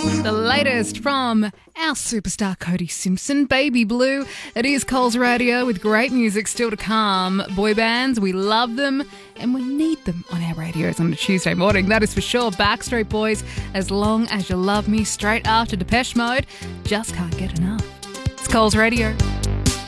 The latest from our superstar Cody Simpson, Baby Blue. It is Coles Radio with great music still to come. Boy bands, we love them and we need them on our radios on a Tuesday morning. That is for sure. Backstreet Boys, As Long As You Love Me, straight after Depeche Mode. Just can't get enough. It's Coles Radio.